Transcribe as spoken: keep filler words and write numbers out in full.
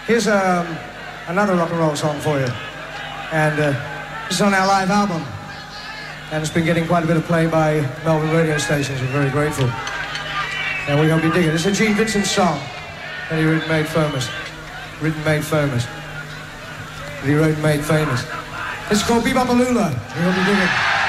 Here's um, another rock and roll song for you. And uh, this is on our live album. And it's been getting quite a bit of play by Melbourne radio stations. We're very grateful. And we hope you dig it. It's a Gene Vincent song that he wrote and made famous. Written, made famous. That he wrote and made famous. It's called Bebop Alula. We hope you dig it.